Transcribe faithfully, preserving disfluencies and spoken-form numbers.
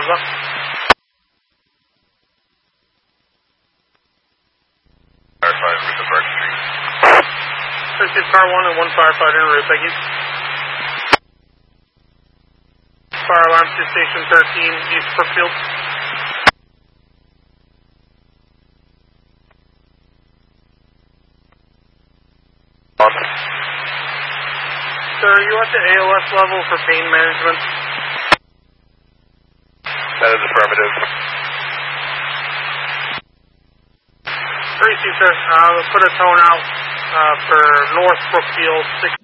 up. Firefighter with the Park Street. Pursuit car one and one firefighter en route, thank you. Fire alarm to station thirteen, East Brookfield. On. Sir, are you at the A O S level for pain management? That is affirmative. Tracy, sir, uh, we'll put a tone out uh, for North Brookfield, six